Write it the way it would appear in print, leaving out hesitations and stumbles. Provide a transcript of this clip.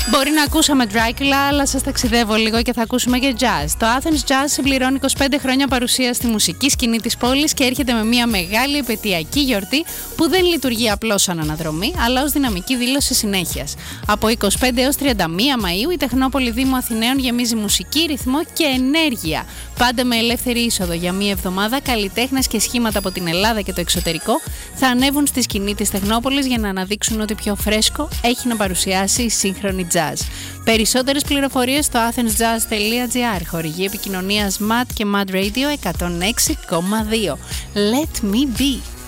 Μπορεί να ακούσαμε Dracula, αλλά σας ταξιδεύω λίγο και θα ακούσουμε και jazz. Το Athens Jazz συμπληρώνει 25 χρόνια παρουσία στη μουσική σκηνή της πόλης και έρχεται με μια μεγάλη επαιτειακή γιορτή που δεν λειτουργεί απλώς σαν αναδρομή, αλλά ως δυναμική δήλωση συνέχειας. Από 25 έως 31 Μαΐου η Τεχνόπολη Δήμου Αθηναίων γεμίζει μουσική, ρυθμό και ενέργεια. Πάντα με ελεύθερη είσοδο για μία εβδομάδα, καλλιτέχνες και σχήματα από την Ελλάδα και το εξωτερικό θα ανέβουν στη σκηνή της Τεχνόπολης για να αναδείξουν ότι πιο φρέσκο έχει να παρουσιάσει η σύγχρονη jazz. Περισσότερες πληροφορίες στο athensjazz.gr. Χορηγή επικοινωνίας MAD και MAD Radio 106,2. Let me be.